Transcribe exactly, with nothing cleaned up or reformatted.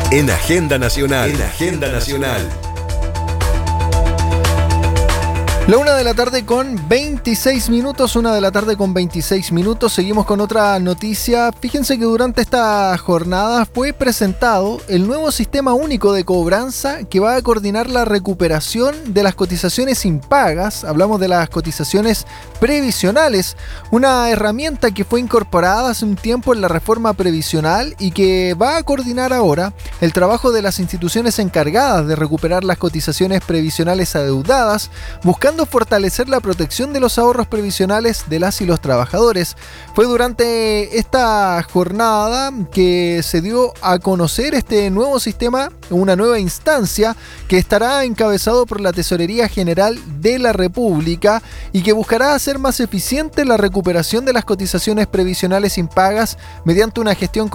En Agenda Nacional. En Agenda Nacional. La una de la tarde con veintiséis minutos, una de la tarde con veintiséis minutos. Seguimos con otra noticia. Fíjense que durante esta jornada fue presentado el nuevo sistema único de cobranza que va a coordinar la recuperación de las cotizaciones impagas. Hablamos de las cotizaciones previsionales, una herramienta que fue incorporada hace un tiempo en la reforma previsional y que va a coordinar ahora el trabajo de las instituciones encargadas de recuperar las cotizaciones previsionales adeudadas, buscando fortalecer la protección de los ahorros previsionales de las y los trabajadores. Fue durante esta jornada que se dio a conocer este nuevo sistema, una nueva instancia que estará encabezado por la Tesorería General de la República y que buscará hacer más eficiente la recuperación de las cotizaciones previsionales impagas mediante una gestión